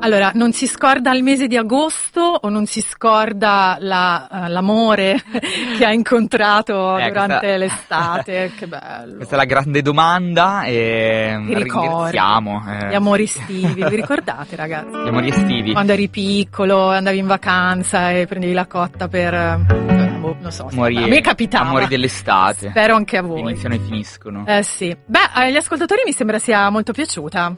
Allora, non si scorda il mese di agosto o non si scorda l'amore che ha incontrato durante l'estate? Che bello. Questa è la grande domanda e ringraziamo. Gli amori estivi, vi ricordate ragazzi? Gli amori estivi. Quando eri piccolo, andavi in vacanza e prendevi la cotta per... non so, a me capitava. Amori dell'estate. Spero anche a voi. Iniziano e finiscono. Sì. Beh, agli ascoltatori mi sembra sia molto piaciuta.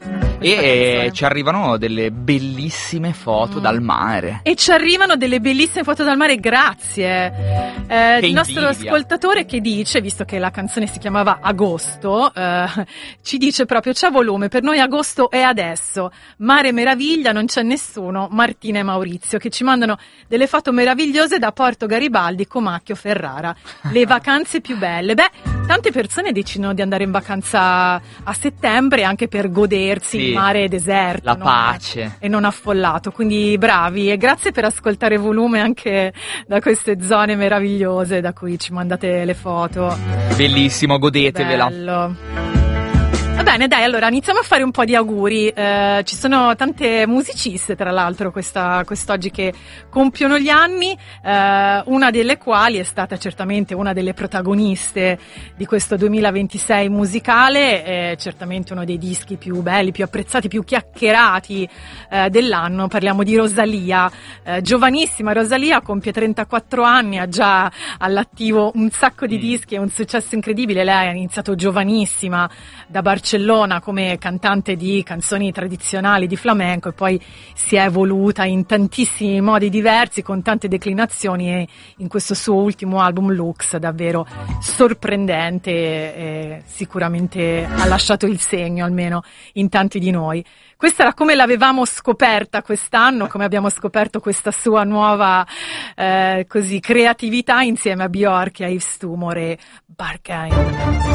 E ci arrivano delle bellissime foto dal mare. E ci arrivano delle bellissime foto dal mare, grazie. Il nostro ascoltatore che dice, visto che la canzone si chiamava Agosto, ci dice proprio: c'è volume, per noi agosto è adesso. Mare meraviglia, non c'è nessuno. Martina e Maurizio che ci mandano delle foto meravigliose da Porto Garibaldi, Comacchio, Ferrara. Le vacanze più belle. Beh, tante persone decidono di andare in vacanza a settembre anche per godersi il mare deserto, la pace e non affollato, quindi bravi e grazie per ascoltare Volume anche da queste zone meravigliose da cui ci mandate le foto. Bellissimo, godetevela. Bello. Va bene, dai, allora iniziamo a fare un po' di auguri. Ci sono tante musiciste, tra l'altro, quest'oggi che compiono gli anni, una delle quali è stata certamente una delle protagoniste di questo 2026 musicale, certamente uno dei dischi più belli, più apprezzati, più chiacchierati dell'anno. Parliamo di Rosalía, giovanissima Rosalía, compie 34 anni, ha già all'attivo un sacco di dischi e un successo incredibile. Lei ha iniziato giovanissima da Barcellona come cantante di canzoni tradizionali di flamenco e poi si è evoluta in tantissimi modi diversi con tante declinazioni, e in questo suo ultimo album Lux davvero sorprendente e sicuramente ha lasciato il segno almeno in tanti di noi. Questa era come l'avevamo scoperta quest'anno, come abbiamo scoperto questa sua nuova creatività insieme a Björk e a Yves Tumor e Barkheim.